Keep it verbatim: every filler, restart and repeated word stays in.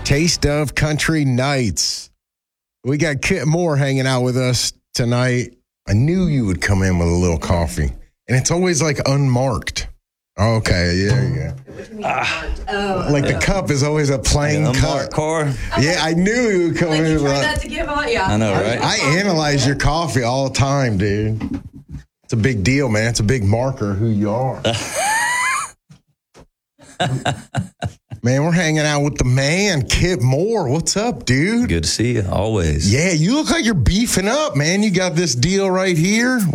Taste of Country Nights. We got Kit Moore hanging out with us tonight. I knew you would come in with a little coffee, and it's always like unmarked. Okay, yeah, yeah. Ah, oh, like the cup is always a plain yeah, cup. Core. Yeah, I knew you would come like in. You with tried that to give out, yeah. I know, right? I, I analyze your coffee all the time, dude. It's a big deal, man. It's a big marker who you are. Man, we're hanging out with the man, Kit Moore. What's up, dude? Good to see you, always. Yeah, you look like you're beefing up, man. You got this deal right here.